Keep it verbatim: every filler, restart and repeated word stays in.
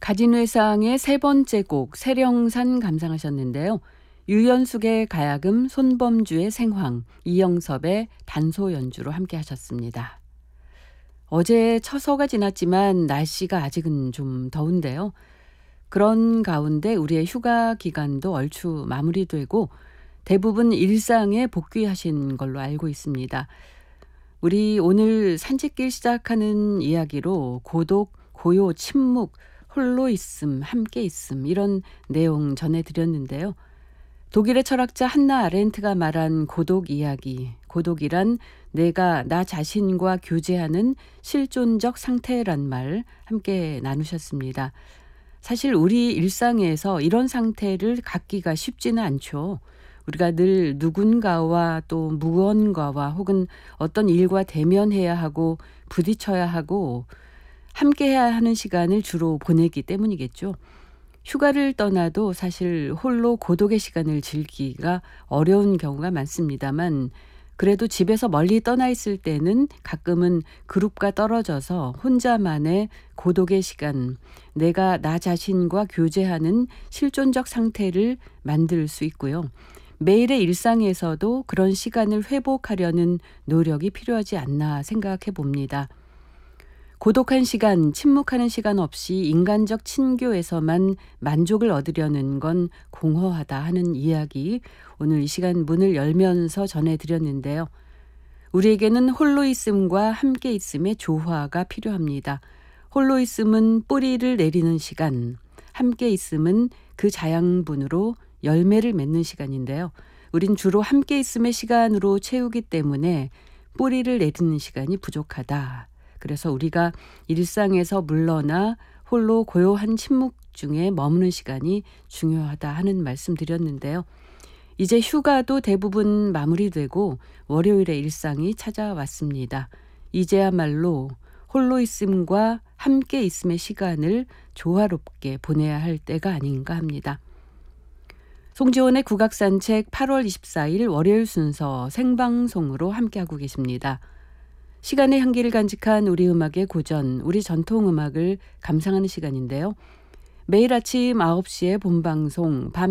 가진회상의 세 번째 곡 세령산 감상하셨는데요. 유연숙의 가야금, 손범주의 생황, 이영섭의 단소 연주로 함께 하셨습니다. 어제 처서가 지났지만 날씨가 아직은 좀 더운데요. 그런 가운데 우리의 휴가 기간도 얼추 마무리되고 대부분 일상에 복귀하신 걸로 알고 있습니다. 우리 오늘 산책길 시작하는 이야기로 고독, 고요, 침묵, 홀로 있음, 함께 있음 이런 내용 전해드렸는데요. 독일의 철학자 한나 아렌트가 말한 고독 이야기, 고독이란 내가 나 자신과 교제하는 실존적 상태란 말 함께 나누셨습니다. 사실 우리 일상에서 이런 상태를 갖기가 쉽지는 않죠. 우리가 늘 누군가와 또 무언가와 혹은 어떤 일과 대면해야 하고 부딪혀야 하고 함께해야 하는 시간을 주로 보내기 때문이겠죠. 휴가를 떠나도 사실 홀로 고독의 시간을 즐기기가 어려운 경우가 많습니다만 그래도 집에서 멀리 떠나 있을 때는 가끔은 그룹과 떨어져서 혼자만의 고독의 시간, 내가 나 자신과 교제하는 실존적 상태를 만들 수 있고요. 매일의 일상에서도 그런 시간을 회복하려는 노력이 필요하지 않나 생각해 봅니다. 고독한 시간, 침묵하는 시간 없이 인간적 친교에서만 만족을 얻으려는 건 공허하다 하는 이야기 오늘 이 시간 문을 열면서 전해드렸는데요. 우리에게는 홀로 있음과 함께 있음의 조화가 필요합니다. 홀로 있음은 뿌리를 내리는 시간, 함께 있음은 그 자양분으로 열매를 맺는 시간인데요. 우린 주로 함께 있음의 시간으로 채우기 때문에 뿌리를 내리는 시간이 부족하다. 그래서 우리가 일상에서 물러나 홀로 고요한 침묵 중에 머무는 시간이 중요하다 하는 말씀 드렸는데요. 이제 휴가도 대부분 마무리되고 월요일의 일상이 찾아왔습니다. 이제야말로 홀로 있음과 함께 있음의 시간을 조화롭게 보내야 할 때가 아닌가 합니다. 송지원의 국악산책 팔월 이십사일 월요일 순서 생방송으로 함께하고 계십니다. 시간의 향기를 간직한 우리 음악의 고전, 우리 전통 음악을 감상하는 시간인데요. 매일 아침 아홉 시에 본방송, 밤